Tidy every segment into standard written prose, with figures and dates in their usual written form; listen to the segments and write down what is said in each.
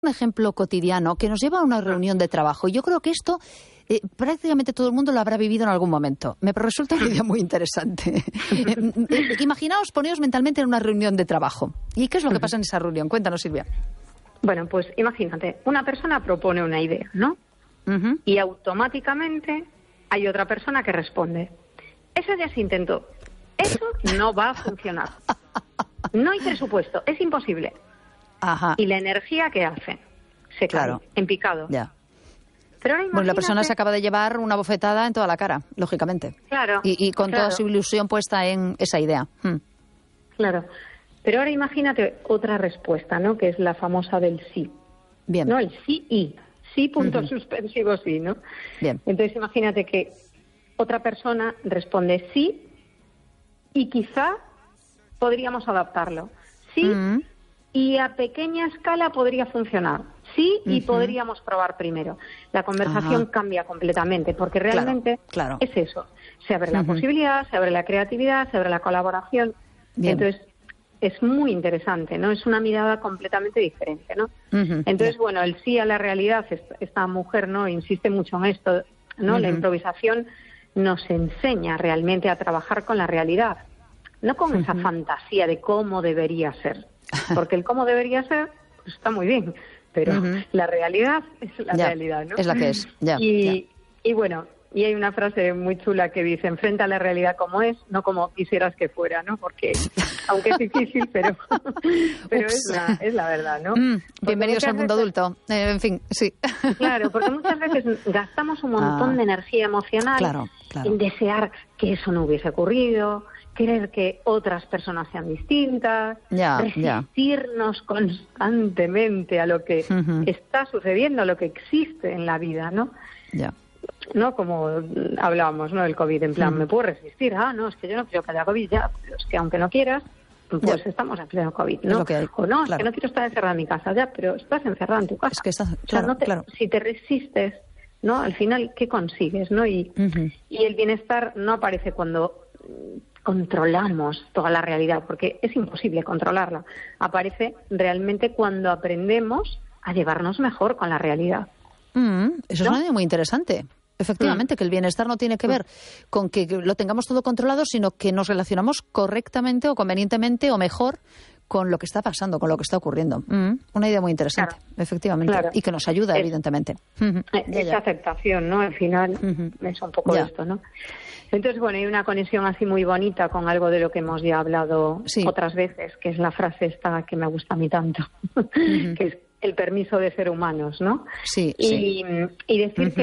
un ejemplo cotidiano que nos lleva a una reunión de trabajo. Yo creo que esto prácticamente todo el mundo lo habrá vivido en algún momento. Me resulta una idea muy interesante. Imaginaos, poneos mentalmente en una reunión de trabajo. ¿Y qué es lo que pasa en esa reunión? Cuéntanos, Silvia. Bueno, pues imagínate, una persona propone una idea, ¿no? Y automáticamente hay otra persona que responde. Eso ya se intentó. Eso no va a funcionar. No hay presupuesto, es imposible. Ajá. Y la energía que hace se cae en picado. Ya. Pero ahora Bueno, la persona se acaba de llevar una bofetada en toda la cara, lógicamente. Claro. Y con toda su ilusión puesta en esa idea. Claro. Pero ahora imagínate otra respuesta, ¿no? Que es la famosa del sí. Bien. No, el sí y. Sí, punto suspensivo, sí, ¿no? Bien. Entonces imagínate que otra persona responde sí y quizá podríamos adaptarlo. Sí y a pequeña escala podría funcionar. Sí y podríamos probar primero. La conversación cambia completamente porque realmente es eso. Se abre la posibilidad, se abre la creatividad, se abre la colaboración. Bien. Entonces es muy interesante, ¿no? Es una mirada completamente diferente, ¿no? Entonces, bueno, el sí a la realidad, esta mujer, ¿no? Insiste mucho en esto, ¿no? La improvisación nos enseña realmente a trabajar con la realidad, no con esa fantasía de cómo debería ser, porque el cómo debería ser pues, está muy bien, pero la realidad es la realidad, ¿no? Es la que es, Y bueno, y hay una frase muy chula que dice, enfrenta la realidad como es, no como quisieras que fuera, ¿no? Porque, aunque es difícil, pero es la verdad, ¿no? Bienvenidos al mundo adulto. En fin, sí. Claro, porque muchas veces gastamos un montón de energía emocional en desear que eso no hubiese ocurrido, querer que otras personas sean distintas, resistirnos constantemente a lo que está sucediendo, a lo que existe en la vida, ¿no? No como hablábamos, ¿no? Del COVID, en plan, ¿me puedo resistir? No, es que yo no quiero que haya COVID ya, pero es que aunque no quieras, pues estamos en pleno COVID, ¿no? Es lo que hay. O no, es que no quiero estar encerrada en mi casa ya, pero estás encerrada en tu casa. Es que estás, si te resistes, ¿no? Al final, ¿qué consigues, no? Y el bienestar no aparece cuando controlamos toda la realidad, porque es imposible controlarla. Aparece realmente cuando aprendemos a llevarnos mejor con la realidad. Eso es una idea muy interesante. Efectivamente, que el bienestar no tiene que ver con que lo tengamos todo controlado, sino que nos relacionamos correctamente o convenientemente o mejor con lo que está pasando, con lo que está ocurriendo. Una idea muy interesante, efectivamente, y que nos ayuda, evidentemente. Esa aceptación, ¿no? Al final es un poco esto, ¿no? Entonces, bueno, hay una conexión así muy bonita con algo de lo que hemos ya hablado otras veces, que es la frase esta que me gusta a mí tanto, que es el permiso de ser humanos, ¿no? Y decir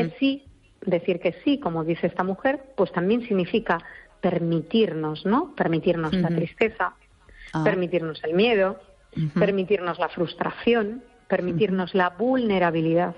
que sí, como dice esta mujer, pues también significa permitirnos, ¿no? Permitirnos la tristeza, permitirnos el miedo, permitirnos la frustración, permitirnos la vulnerabilidad.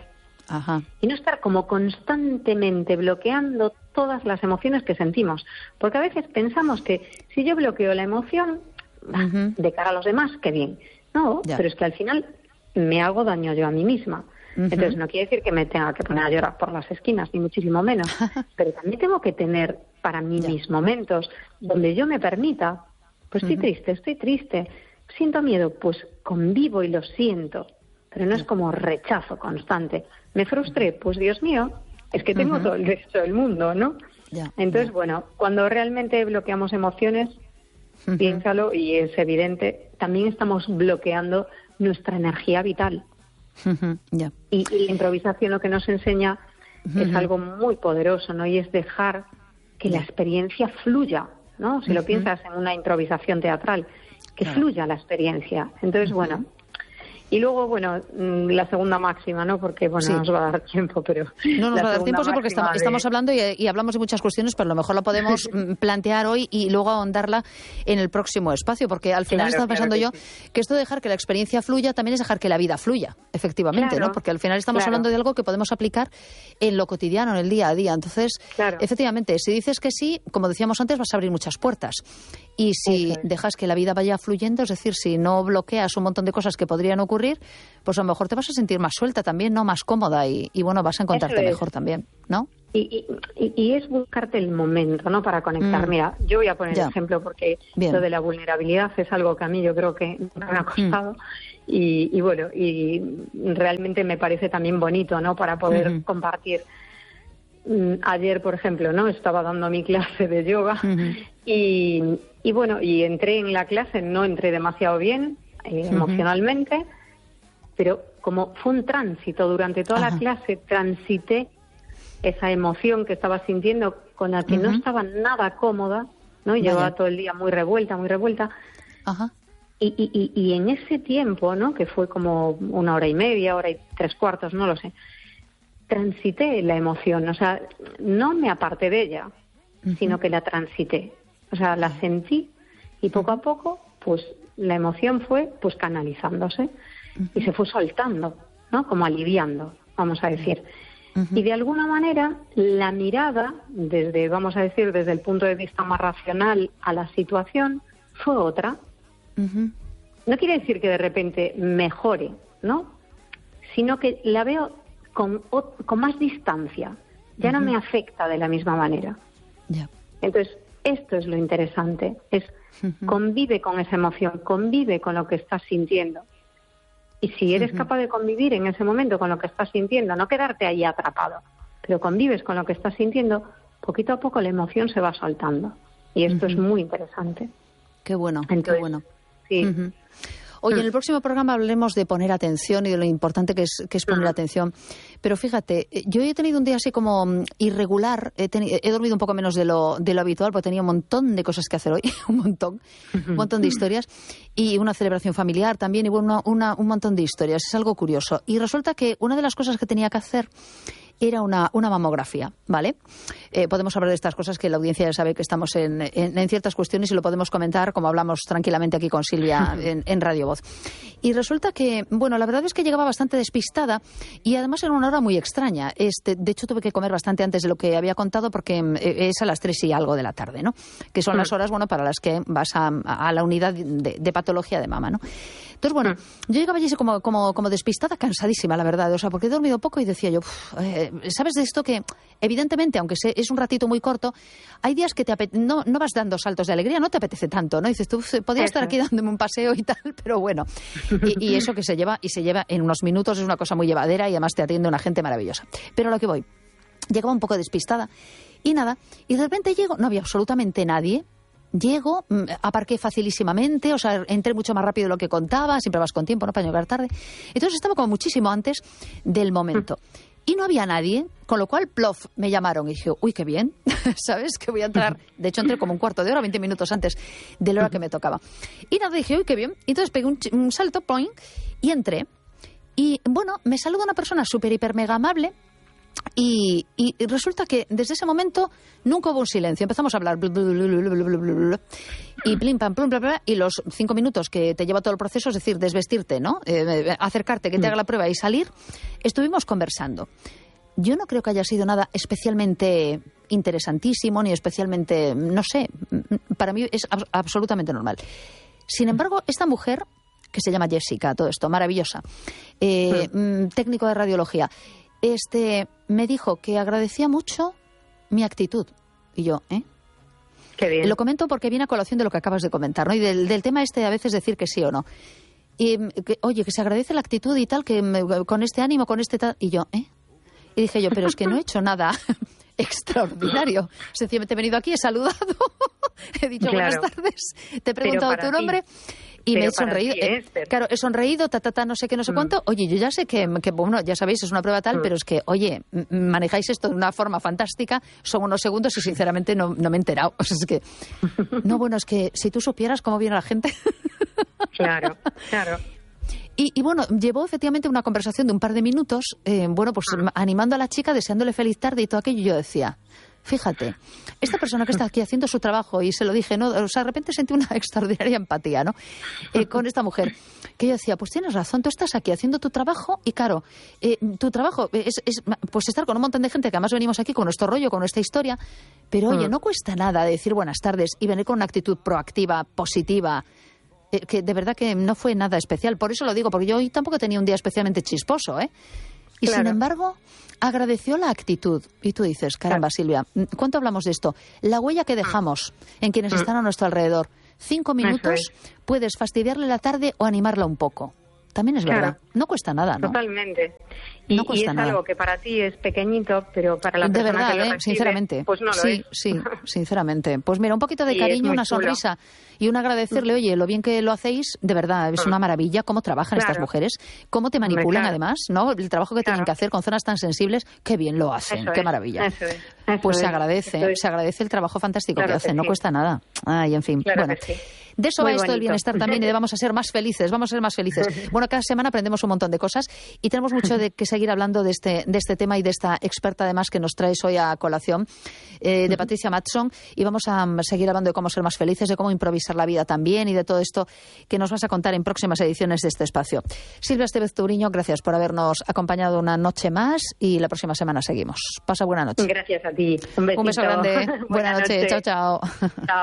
Y no estar como constantemente bloqueando todas las emociones que sentimos. Porque a veces pensamos que si yo bloqueo la emoción de cara a los demás, qué bien. No, pero es que al final me hago daño yo a mí misma. Entonces no quiere decir que me tenga que poner a llorar por las esquinas, ni muchísimo menos. Pero también tengo que tener para mí mis momentos donde yo me permita, pues estoy triste, siento miedo, pues convivo y lo siento. Pero no es como rechazo constante. Me frustré, pues Dios mío, es que tengo todo el derecho del mundo, ¿no? Entonces, bueno, cuando realmente bloqueamos emociones, piénsalo y es evidente, también estamos bloqueando nuestra energía vital. Y la improvisación lo que nos enseña es algo muy poderoso, ¿no? Y es dejar que la experiencia fluya, ¿no? Si lo piensas en una improvisación teatral, que fluya la experiencia. Entonces, bueno... Y luego, bueno, la segunda máxima, ¿no? Porque, bueno, nos va a dar tiempo, pero... No nos va a dar tiempo, sí, porque estamos hablando y hablamos de muchas cuestiones, pero a lo mejor la podemos plantear hoy y luego ahondarla en el próximo espacio, porque al final estaba pensando yo que esto de dejar que la experiencia fluya también es dejar que la vida fluya, efectivamente, ¿no? Porque al final estamos hablando de algo que podemos aplicar en lo cotidiano, en el día a día. Entonces, efectivamente, si dices que sí, como decíamos antes, vas a abrir muchas puertas. Y si dejas que la vida vaya fluyendo, es decir, si no bloqueas un montón de cosas que podrían ocurrir, ocurrir, pues a lo mejor te vas a sentir más suelta también, ¿no? Más cómoda y bueno, vas a encontrarte mejor también, ¿no? Y es buscarte el momento, ¿no? Para conectar. Mira, yo voy a poner el ejemplo porque lo de la vulnerabilidad es algo que a mí yo creo que me ha costado y bueno, y realmente me parece también bonito, ¿no? Para poder compartir. Ayer, por ejemplo, ¿no? Estaba dando mi clase de yoga y bueno, y entré en la clase, no entré demasiado bien emocionalmente, pero como fue un tránsito durante toda la clase, transité esa emoción que estaba sintiendo con la que no estaba nada cómoda, ¿no? Y llevaba todo el día muy revuelta. Y en ese tiempo, ¿no? Que fue como 1 hora y media, 1 hora y 3/4, no lo sé, transité la emoción, o sea, no me aparté de ella, sino que la transité, o sea, la sentí y poco a poco, pues la emoción fue pues canalizándose y se fue soltando, ¿no? Como aliviando, vamos a decir. Y de alguna manera la mirada, vamos a decir, desde el punto de vista más racional a la situación, fue otra. No quiere decir que de repente mejore, ¿no? Sino que la veo con más distancia. Ya no me afecta de la misma manera. Entonces, esto es lo interesante. Es convive con esa emoción, convive con lo que estás sintiendo. Y si eres capaz de convivir en ese momento con lo que estás sintiendo, no quedarte ahí atrapado, pero convives con lo que estás sintiendo, poquito a poco la emoción se va soltando. Y esto es muy interesante. Qué bueno, entonces, qué bueno. Sí. Oye, en el próximo programa hablaremos de poner atención y de lo importante que es poner atención. Pero fíjate, yo he tenido un día así como irregular, he dormido un poco menos de lo habitual porque tenía un montón de cosas que hacer hoy, un montón de historias y una celebración familiar también y bueno, un montón de historias. Es algo curioso. Y resulta que una de las cosas que tenía que hacer era una mamografía, ¿vale? Podemos hablar de estas cosas que la audiencia ya sabe que estamos en ciertas cuestiones y lo podemos comentar como hablamos tranquilamente aquí con Silvia en Radio Voz. Y resulta que, bueno, la verdad es que llegaba bastante despistada y además era una hora muy extraña. De hecho, tuve que comer bastante antes de lo que había contado porque es a las 3 y algo de la tarde, ¿no? Que son las horas, bueno, para las que vas a la unidad de patología de mama, ¿no? Entonces, bueno, yo llegaba allí como despistada, cansadísima, la verdad, o sea, porque he dormido poco y decía yo, ¿sabes de esto que evidentemente, aunque es un ratito muy corto, hay días que no vas dando saltos de alegría, no te apetece tanto, ¿no? Dices, tú podría estar aquí dándome un paseo y tal, pero bueno. Y eso que se lleva en unos minutos es una cosa muy llevadera y además te atiende una gente maravillosa. Pero a lo que voy, llegaba un poco despistada y nada, y de repente llego, no había absolutamente nadie. Llego, aparqué facilísimamente, o sea, entré mucho más rápido de lo que contaba, siempre vas con tiempo, ¿no? Para llegar tarde. Entonces estaba como muchísimo antes del momento. Y no había nadie, con lo cual, plof, me llamaron y dije, uy, qué bien, ¿sabes? Que voy a entrar. De hecho, entré como un cuarto de hora, 20 minutos antes de la hora que me tocaba. Y nada, dije, uy, qué bien. Y entonces pegué un salto, point, y entré. Y bueno, me saluda una persona súper, hiper, mega amable. Y resulta que desde ese momento nunca hubo un silencio. Empezamos a hablar y plim, pam, plum, bla, bla, y los 5 minutos que te lleva todo el proceso, es decir, desvestirte, ¿no? Acercarte, que te haga la prueba y salir, estuvimos conversando. Yo no creo que haya sido nada especialmente interesantísimo ni especialmente, no sé, para mí es absolutamente normal. Sin embargo, esta mujer, que se llama Jessica, todo esto, maravillosa, técnico de radiología, me dijo que agradecía mucho mi actitud. Y yo, Qué bien. Lo comento porque viene a colación de lo que acabas de comentar, ¿no? Y del tema a veces decir que sí o no. Y, oye, que se agradece la actitud y tal, que con este ánimo, con este tal... Y yo, Y dije yo, pero es que no he hecho nada extraordinario. Sencillamente he venido aquí, he saludado, he dicho buenas tardes, te he preguntado tu nombre... Y me he sonreído, claro, he sonreído, no sé qué, no sé cuánto. Oye, yo ya sé que, bueno, ya sabéis, es una prueba tal, pero es que, oye, manejáis esto de una forma fantástica, son unos segundos y sinceramente no me he enterado. O sea, es que, no, bueno, es que si tú supieras cómo viene la gente. Claro. Y bueno, llevó efectivamente una conversación de un par de minutos, bueno, pues animando a la chica, deseándole feliz tarde y todo aquello, y yo decía... Fíjate, esta persona que está aquí haciendo su trabajo, y se lo dije, ¿no? O sea, de repente sentí una extraordinaria empatía, ¿no? Con esta mujer, que yo decía, pues tienes razón, tú estás aquí haciendo tu trabajo y claro, tu trabajo es pues estar con un montón de gente que además venimos aquí con nuestro rollo, con nuestra historia, pero oye, no cuesta nada decir buenas tardes y venir con una actitud proactiva, positiva, que de verdad que no fue nada especial. Por eso lo digo, porque yo hoy tampoco tenía un día especialmente chisposo, ¿eh? Y sin embargo, agradeció la actitud. Y tú dices, caramba, Silvia, ¿cuánto hablamos de esto? La huella que dejamos en quienes están a nuestro alrededor. 5 minutos puedes fastidiarle la tarde o animarla un poco. También es verdad. No cuesta nada, ¿no? Totalmente. Y es algo que para ti es pequeñito, pero para la persona verdad, que lo recibe, sinceramente. pues no lo es. Sí, sinceramente. Pues mira, un poquito de cariño, una sonrisa y un agradecerle, oye, lo bien que lo hacéis, de verdad, es una maravilla cómo trabajan estas mujeres, cómo te manipulan además, ¿no? El trabajo que tienen que hacer con zonas tan sensibles, qué bien lo hacen, qué maravilla. Pues se agradece el trabajo fantástico que hacen, no cuesta nada. Ay, en fin, bueno. De eso va esto del bienestar también y de vamos a ser más felices. Bueno, cada semana aprendemos un montón de cosas y tenemos mucho de que seguir hablando de este tema y de esta experta además que nos traes hoy a colación, de Patricia Mattsson, y vamos a seguir hablando de cómo ser más felices, de cómo improvisar la vida también y de todo esto que nos vas a contar en próximas ediciones de este espacio. Silvia Estevez Touriño, gracias por habernos acompañado una noche más y la próxima semana seguimos. Pasa buena noche. Gracias a ti. Un beso grande. Buena noche. Chao, chao.